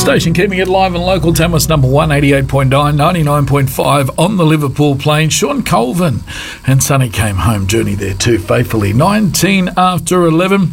Station keeping it live and local. Tamworth's number 1, 88.9, 99.5 on the Liverpool Plains. Sean Colvin and Sonny came home. Journey there too faithfully. 19 after 11.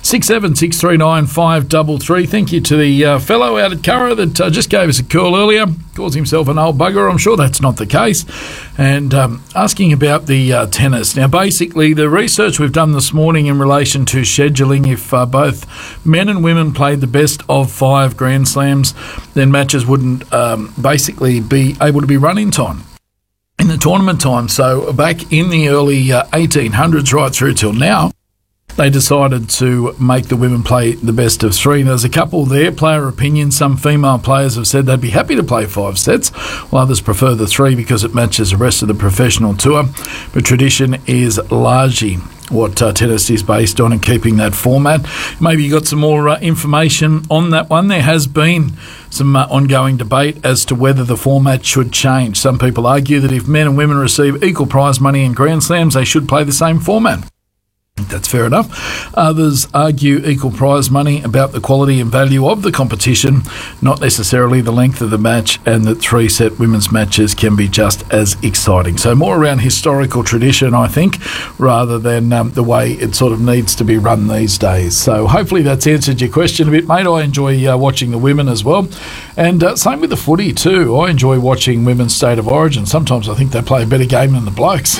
67639533. Thank you to the fellow out at Curra that just gave us a call earlier. Calls himself an old bugger. I'm sure that's not the case. And asking about the tennis. Now, basically, the research we've done this morning in relation to scheduling, if both men and women played the best of 5 Grand Slams, then matches wouldn't basically be able to be run in time in the tournament time. So back in the early 1800s right through till now, they decided to make the women play the best of 3. There's a couple there, player opinion. Some female players have said they'd be happy to play 5 sets, while others prefer the 3 because it matches the rest of the professional tour. But tradition is largely what tennis is based on, and keeping that format. Maybe you got some more information on that one. There has been some ongoing debate as to whether the format should change. Some people argue that if men and women receive equal prize money in Grand Slams, they should play the same format. That's fair enough. Others argue equal prize money about the quality and value of the competition, not necessarily the length of the match, and that 3-set women's matches can be just as exciting. So more around historical tradition, I think, rather than the way it sort of needs to be run these days. So hopefully that's answered your question a bit, mate. I enjoy watching the women as well. And same with the footy too. I enjoy watching women's State of Origin. Sometimes I think they play a better game than the blokes.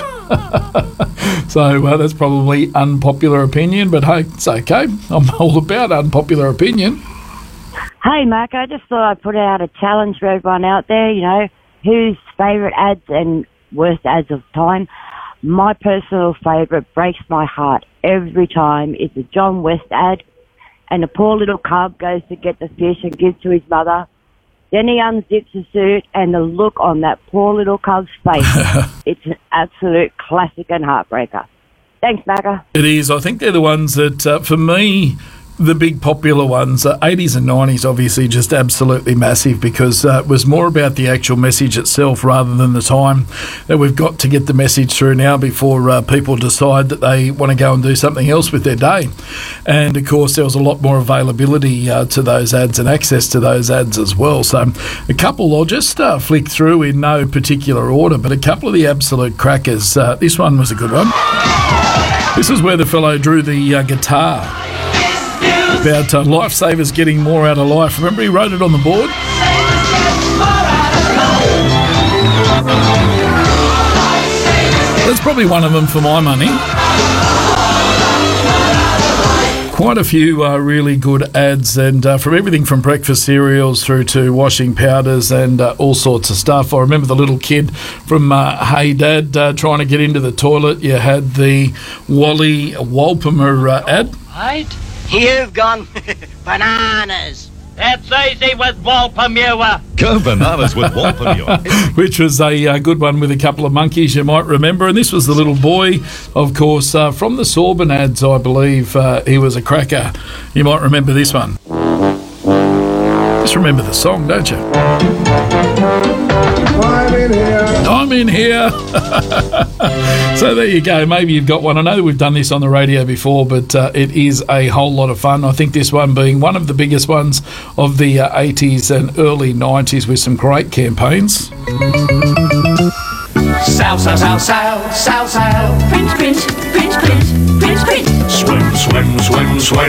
So that's probably unpopular opinion, but hey, it's okay. I'm all about unpopular opinion. Hey, Mark, I just thought I'd put out a challenge for everyone out there, you know, whose favourite ads and worst ads of time. My personal favourite breaks my heart every time is the John West ad, and the poor little cub goes to get the fish and gives to his mother. Then he unzips the suit, and the look on that poor little cub's face, it's an absolute classic and heartbreaker. Thanks, Macca. It is. I think they're the ones that, for me, the big popular ones, 80s and 90s, obviously just absolutely massive, because it was more about the actual message itself rather than the time that we've got to get the message through now before people decide that they want to go and do something else with their day. And, of course, there was a lot more availability to those ads and access to those ads as well. So a couple, I'll just flick through in no particular order, but a couple of the absolute crackers. This one was a good one. This is where the fellow drew the guitar about lifesavers getting more out of life. Remember, he wrote it on the board? That's probably one of them for my money. Quite a few really good ads, and from everything from breakfast cereals through to washing powders and all sorts of stuff. I remember the little kid from Hey Dad trying to get into the toilet. You had the Wally Walpamer ad. Right? You've gone bananas. That's easy with Walpamer. Go bananas with Walpamer. Which was a good one with a couple of monkeys you might remember. And this was the little boy, of course, from the Sorbonne ads, I believe. He was a cracker. You might remember this one. Just remember the song, don't you? I'm in here. So there you go. Maybe you've got one. I know we've done this on the radio before, but it is a whole lot of fun. I think this one being one of the biggest ones of the 80s and early 90s with some great campaigns. Sail, sail, sail, sail, sail, sail. Prince, prince, prince, prince, prince, prince. Swim, swim, swim, swim.